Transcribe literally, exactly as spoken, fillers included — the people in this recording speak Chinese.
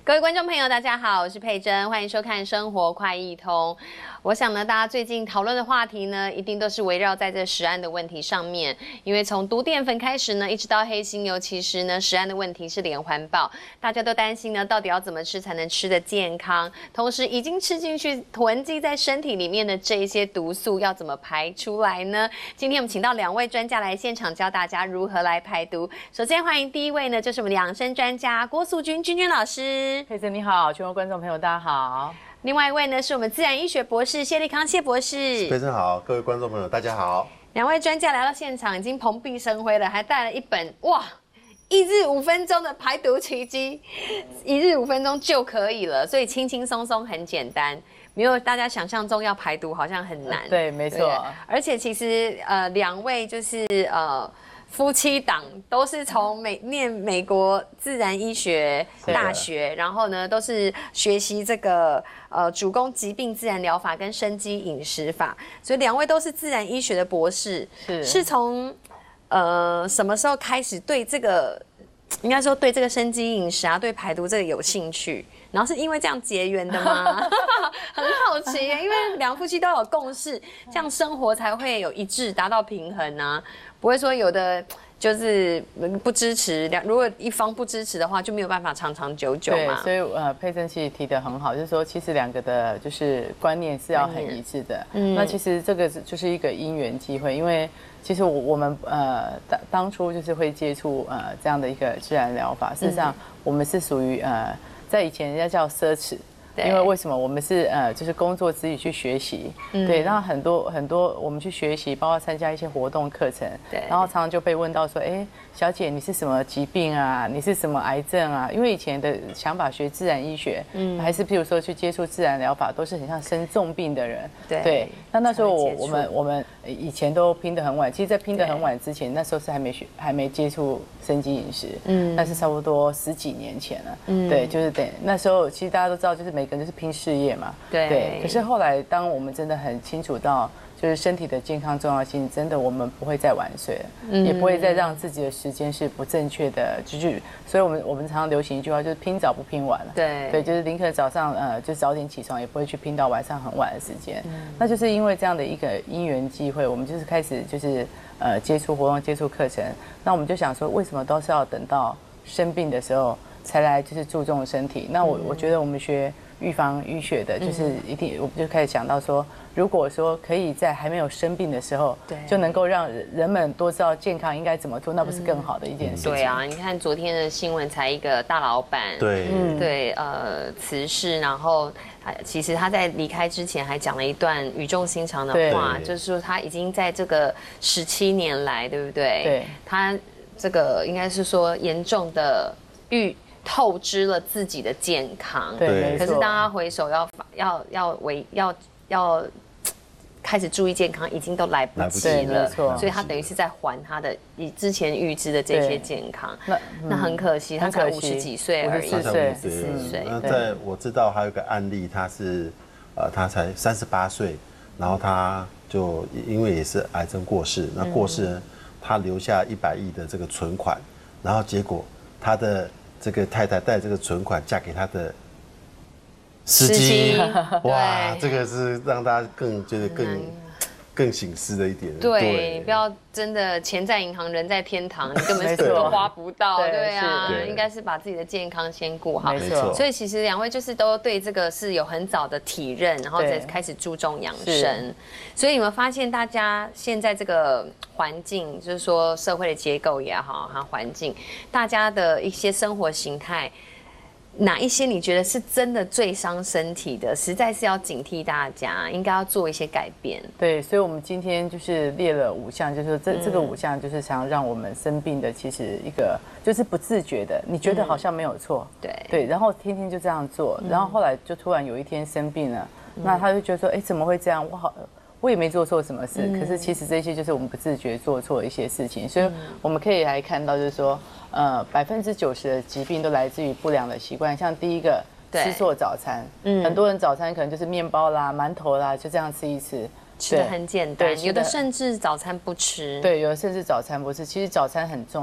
各位观众朋友，大家好，我是佩珍，欢迎收看《生活快易通》。我想呢，大家最近讨论的话题呢，一定都是围绕在这食安的问题上面。因为从毒淀粉开始呢，一直到黑犀牛，其实呢，食安的问题是连环爆，大家都担心呢，到底要怎么吃才能吃得健康？同时，已经吃进去、囤积在身体里面的这一些毒素，要怎么排出来呢？今天我们请到两位专家来现场教大家如何来排毒。首先欢迎第一位呢，就是我们养生专家郭素君君君老师。 佩珍你好，全国观众朋友大家好。 另外一位呢是我们自然医学博士谢立康谢博士。 佩珍好，各位观众朋友大家好。 两位专家来到现场，已经蓬荜生辉了，还带了一本哇，一日五分钟的排毒奇迹，一日五分钟就可以了，所以轻轻松松很简单。没有大家想象中要排毒好像很难。 对，没错。 而且其实呃，两位就是呃。夫妻档都是从美念美国自然医学大学，然后呢都是学习这个呃主攻疾病自然疗法跟生机饮食法，所以两位都是自然医学的博士。是是从呃什么时候开始对这个应该说对这个生机饮食啊，对排毒这个有兴趣？然后是因为这样结缘的吗？很好奇，因为两夫妻都有共识，这样生活才会有一致，达到平衡啊。不会说有的就是不支持，如果一方不支持的话，就没有办法长长久久嘛。 对，所以呃，佩珍其实提得很好，就是说其实两个的就是观念是要很一致的。嗯，那其实这个就是一个因缘机会，因为其实我我们呃当当初就是会接触呃这样的一个自然疗法，事实上我们是属于呃在以前人家叫奢侈。因为为什么我们是呃，就是工作之余去学习，嗯、对，然后很多很多我们去学习，包括参加一些活动课程，对，然后常常就被问到说，哎，小姐你是什么疾病啊？你是什么癌症啊？因为以前的想法学自然医学，嗯，还是譬如说去接触自然疗法，都是很像生重病的人，对，对那那时候我我们我们以前都拼得很晚，其实，在拼得很晚之前，那时候是还没学还没接触生机饮食，嗯，那是差不多十几年前了，嗯，对，就是等那时候其实大家都知道，就是每个人就是拼事业嘛，对，对。可是后来，当我们真的很清楚到，就是身体的健康重要性，真的我们不会再晚睡了，嗯、也不会再让自己的时间是不正确的，就是所以我们我们常常流行一句话，就是拼早不拼晚了，对，对，就是宁可早上呃就早点起床，也不会去拼到晚上很晚的时间。嗯、那就是因为这样的一个因缘际会，我们就是开始就是呃接触活动、接触课程，那我们就想说，为什么都是要等到生病的时候才来就是注重身体？那我、嗯、我觉得我们学预防医学的，就是一定，我们就开始想到说，如果说可以在还没有生病的时候，对，就能够让人们多知道健康应该怎么做，那不是更好的一件事情？ 对啊，你看昨天的新闻，才一个大老板， 对， 嗯、对，呃，辞世，然后其实他在离开之前还讲了一段语重心长的话，就是说他已经在这个十七年来，对不对？对，他这个应该是说严重的预。透支了自己的健康， 对。 可是当他回首要要要为要要开始注意健康，已经都来不及了，所以他等于是在还他的以之前预支的这些健康。那那很可惜，他才五十几岁而已， 五十四岁， 四岁。那在我知道还有一个案例，他是呃他才三十八岁，然后他就因为也是癌症过世，那过世呢，他留下一百亿的这个存款，然后结果他的这个太太带这个存款嫁给他的司机，哇，这个是让大家更觉得更更省思的一点。 对，不要真的钱在银行，人在天堂，你根本都花不到。对啊，应该是把自己的健康先顾好。 没错。 所以其实两位就是都对这个是有很早的体认，然后再开始注重养生。所以你们发现，大家现在这个环境，就是说社会的结构也好，哈，环境，大家的一些生活形态。哪一些你觉得是真的最伤身体的？实在是要警惕大家，应该要做一些改变。 对，所以我们今天就是列了五项，就是说这、嗯、这个五项就是想让我们生病的，其实一个就是不自觉的，你觉得好像没有错，嗯、对对，然后天天就这样做，然后后来就突然有一天生病了，嗯、那他就觉得说，哎，怎么会这样？我好。我也没做错什么事，嗯、可是其实这些就是我们不自觉做错的一些事情，所以我们可以来看到，就是说，呃，百分之九十的疾病都来自于不良的习惯，像第一个吃错早餐，嗯，很多人早餐可能就是面包啦、馒头啦，就这样吃一吃， 吃的很简单，有的甚至早餐不吃， 对，有的甚至早餐不吃，其实早餐很重要。